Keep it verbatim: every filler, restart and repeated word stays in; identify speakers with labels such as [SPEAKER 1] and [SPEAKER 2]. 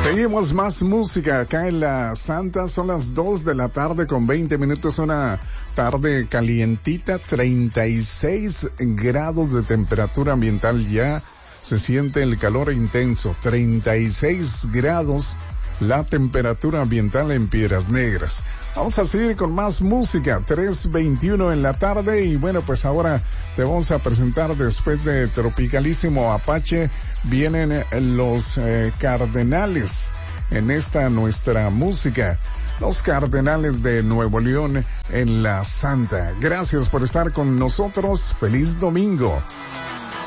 [SPEAKER 1] Seguimos más música acá en la Santa. Son las dos de la tarde con veinte minutos. Una tarde calientita, treinta y seis grados de temperatura ambiental. Ya se siente el calor intenso. treinta y seis grados la temperatura ambiental en Piedras Negras. Vamos a seguir con más música. tres veintiuno en la tarde. Y bueno, pues ahora te vamos a presentar, después de Tropicalísimo Apache, vienen los eh, Cardenales en esta nuestra música. Los Cardenales de Nuevo León en la Santa. Gracias por estar con nosotros. Feliz domingo.